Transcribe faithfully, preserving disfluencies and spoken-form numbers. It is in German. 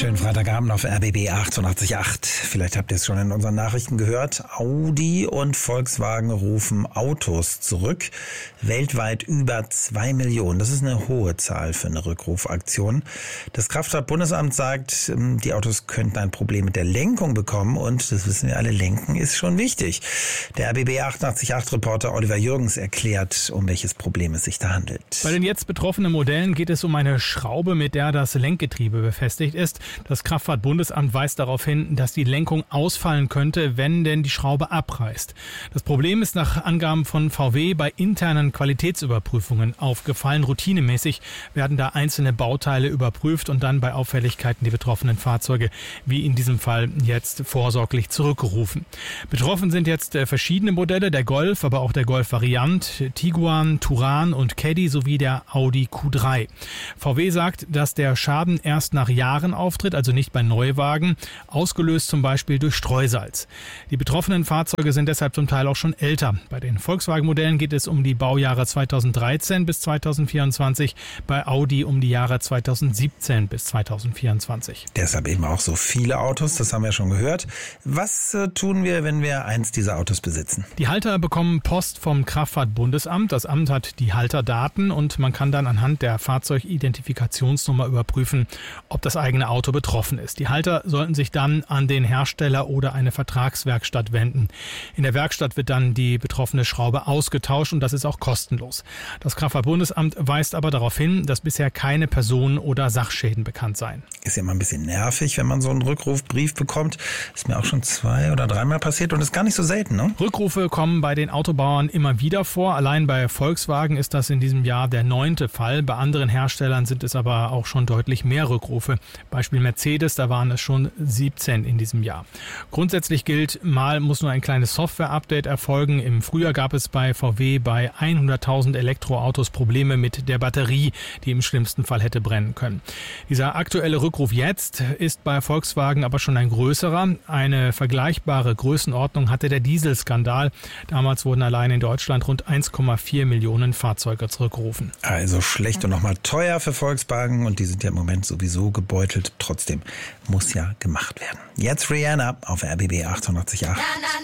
Schönen Freitagabend auf R B B achtundachtzig Komma acht. Vielleicht habt ihr es schon in unseren Nachrichten gehört. Audi und Volkswagen rufen Autos zurück. Weltweit über zwei Millionen. Das ist eine hohe Zahl für eine Rückrufaktion. Das Kraftfahrtbundesamt sagt, die Autos könnten ein Problem mit der Lenkung bekommen. Und das wissen wir alle, Lenken ist schon wichtig. Der R B B achtundachtzig Komma acht Reporter Oliver Jürgens erklärt, um welches Problem es sich da handelt. Bei den jetzt betroffenen Modellen geht es um eine Schraube, mit der das Lenkgetriebe befestigt ist. Das Kraftfahrtbundesamt weist darauf hin, dass die Lenkung ausfallen könnte, wenn denn die Schraube abreißt. Das Problem ist nach Angaben von V W bei internen Qualitätsüberprüfungen aufgefallen. Routinemäßig werden da einzelne Bauteile überprüft und dann bei Auffälligkeiten die betroffenen Fahrzeuge, wie in diesem Fall, jetzt vorsorglich zurückgerufen. Betroffen sind jetzt verschiedene Modelle, der Golf, aber auch der Golf Variant, Tiguan, Touran und Caddy sowie der Audi Q drei. V W sagt, dass der Schaden erst nach Jahren auftritt, also nicht bei Neuwagen, ausgelöst zum Beispiel durch Streusalz. Die betroffenen Fahrzeuge sind deshalb zum Teil auch schon älter. Bei den Volkswagen-Modellen geht es um die Baujahre zweitausenddreizehn bis zweitausendvierundzwanzig, bei Audi um die Jahre zweitausendsiebzehn bis zweitausendvierundzwanzig. Deshalb eben auch so viele Autos, das haben wir schon gehört. Was äh, tun wir, wenn wir eins dieser Autos besitzen? Die Halter bekommen Post vom Kraftfahrtbundesamt. Das Amt hat die Halterdaten und man kann dann anhand der Fahrzeugidentifikationsnummer überprüfen, ob das eigene Auto betroffen ist. Die Halter sollten sich dann an den Hersteller oder eine Vertragswerkstatt wenden. In der Werkstatt wird dann die betroffene Schraube ausgetauscht und das ist auch kostenlos. Das Kraftfahrtbundesamt weist aber darauf hin, dass bisher keine Personen- oder Sachschäden bekannt seien. Ist ja immer ein bisschen nervig, wenn man so einen Rückrufbrief bekommt. Ist mir auch schon zwei- oder dreimal passiert und ist gar nicht so selten, ne? Rückrufe kommen bei den Autobauern immer wieder vor. Allein bei Volkswagen ist das in diesem Jahr der neunte Fall. Bei anderen Herstellern sind es aber auch schon deutlich mehr Rückrufe. Beispiel Mercedes, da waren es schon siebzehn in diesem Jahr. Grundsätzlich gilt, mal muss nur ein kleines Software-Update erfolgen. Im Frühjahr gab es bei V W bei hunderttausend Elektroautos Probleme mit der Batterie, die im schlimmsten Fall hätte brennen können. Dieser aktuelle Rückruf jetzt ist bei Volkswagen aber schon ein größerer. Eine vergleichbare Größenordnung hatte der Dieselskandal. Damals wurden allein in Deutschland rund eins Komma vier Millionen Fahrzeuge zurückgerufen. Also schlecht und nochmal teuer für Volkswagen und die sind ja im Moment sowieso gebeutelt. Trotzdem muss ja gemacht werden. Jetzt Rihanna auf R B B achtundachtzig Komma acht.